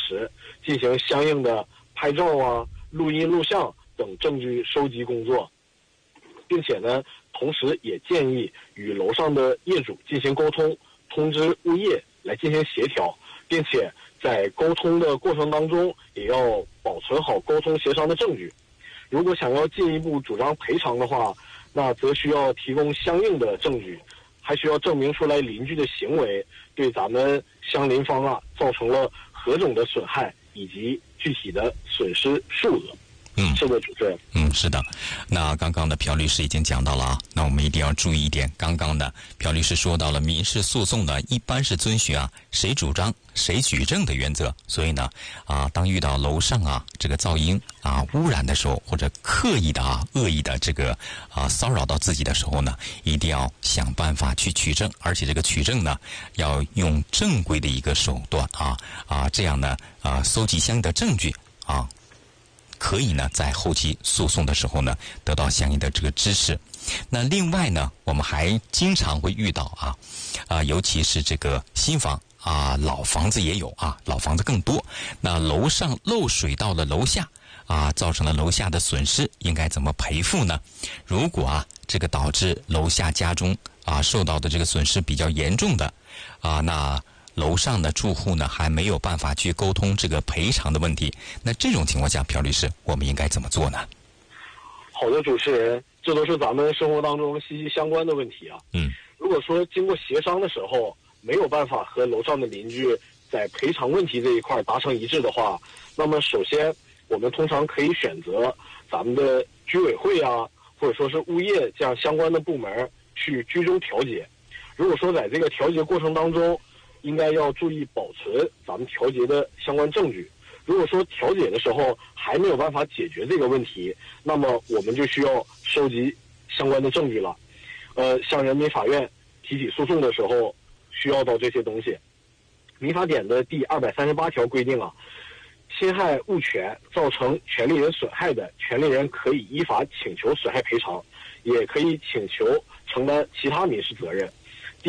时，进行相应的拍照啊、录音录像等证据收集工作，并且呢，同时也建议与楼上的业主进行沟通，通知物业来进行协调，并且在沟通的过程当中也要保存好沟通协商的证据。如果想要进一步主张赔偿的话，那则需要提供相应的证据，还需要证明出来邻居的行为对咱们相邻方造成了何种的损害，以及具体的损失数额。是的，主持人。 是的。那刚刚的朴律师已经讲到了啊，那我们一定要注意一点。刚刚的朴律师说到了，民事诉讼呢一般是遵循谁主张谁举证的原则。所以呢当遇到楼上这个噪音污染的时候，或者刻意的恶意的这个骚扰到自己的时候呢，一定要想办法去取证，而且这个取证呢要用正规的一个手段这样呢搜集相应的证据可以呢在后期诉讼的时候呢得到相应的这个支持。那另外呢，我们还经常会遇到尤其是这个新房老房子也有老房子更多。那楼上漏水到了楼下造成了楼下的损失，应该怎么赔付呢？如果这个导致楼下家中受到的这个损失比较严重的那楼上的住户呢还没有办法去沟通这个赔偿的问题，那这种情况下，朴律师，我们应该怎么做呢？ 好的，主持人，这都是咱们生活当中息息相关的问题如果说经过协商的时候没有办法和楼上的邻居在赔偿问题这一块达成一致的话，那么首先我们通常可以选择咱们的居委会或者说是物业这样相关的部门去居中调解。如果说在这个调解过程当中，应该要注意保存咱们调解的相关证据。如果说调解的时候还没有办法解决这个问题，那么我们就需要收集相关的证据了。向人民法院提起诉讼的时候需要到这些东西。民法典的第238条规定侵害物权造成权利人损害的，权利人可以依法请求损害赔偿，也可以请求承担其他民事责任。第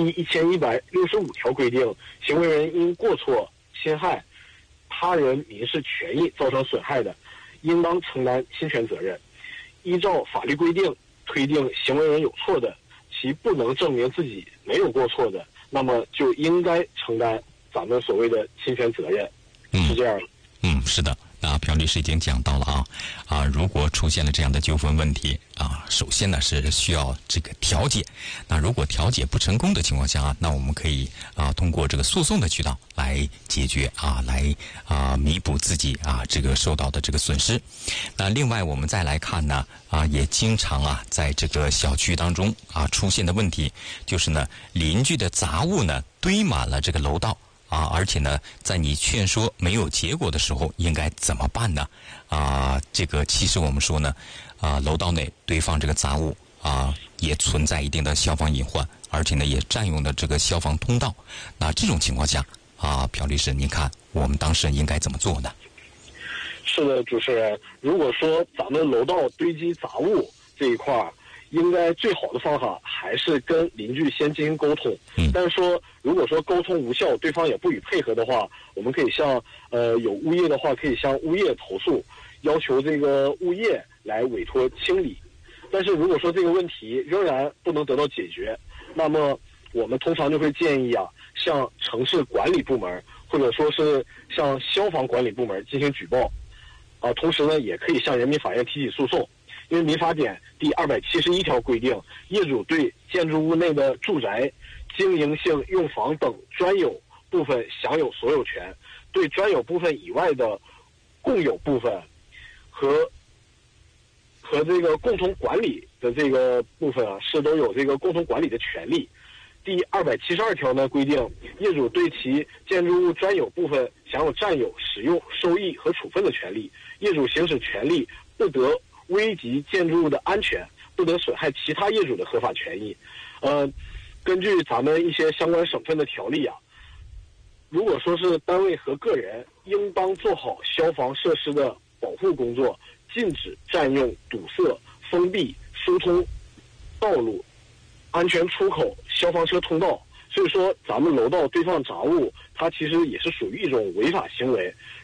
1165条规定，行为人因过错侵害他人民事权益造成损害的，应当承担侵权责任。依照法律规定推定行为人有错的，其不能证明自己没有过错的，那么就应该承担咱们所谓的侵权责任。是这样的。 是的。那朴律师已经讲到了如果出现了这样的纠纷问题首先呢是需要这个调解。那如果调解不成功的情况下那我们可以通过这个诉讼的渠道来解决来弥补自己这个受到的这个损失。那另外我们再来看呢也经常在这个小区当中出现的问题，就是呢邻居的杂物呢堆满了这个楼道而且呢在你劝说没有结果的时候应该怎么办呢？这个其实我们说呢楼道内堆放这个杂物也存在一定的消防隐患，而且呢也占用了这个消防通道。那这种情况下朴律师，您看我们当事人应该怎么做呢？ 是的，主持人，如果说咱们楼道堆积杂物这一块应该最好的方法还是跟邻居先进行沟通。但是说如果说沟通无效，对方也不予配合的话，我们可以向有物业的话可以向物业投诉，要求这个物业来委托清理。但是如果说这个问题仍然不能得到解决，那么我们通常就会建议向城市管理部门或者说是向消防管理部门进行举报同时呢也可以向人民法院提起诉讼。因为民法典第271条规定，业主对建筑物内的住宅、经营性用房等专有部分享有所有权，对专有部分以外的共有部分和这个共同管理的这个部分是都有这个共同管理的权利。第272条呢规定，业主对其建筑物专有部分享有占有、使用、收益和处分的权利，业主行使权利不得危及建筑物的安全，不得损害其他业主的合法权益。根据咱们一些相关省份的条例如果说是单位和个人应当做好消防设施的保护工作，禁止占用、堵塞、封闭、疏通道路、安全出口、消防车通道。所以说咱们楼道堆放杂物它其实也是属于一种违法行为。